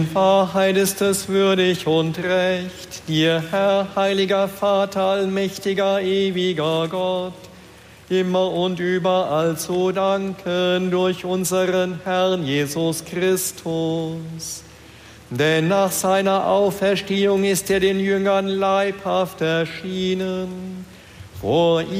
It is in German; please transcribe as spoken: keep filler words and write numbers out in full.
In Wahrheit ist es würdig und recht, dir, Herr, heiliger Vater, allmächtiger, ewiger Gott, immer und überall zu danken durch unseren Herrn Jesus Christus. Denn nach seiner Auferstehung ist er den Jüngern leibhaft erschienen. Vor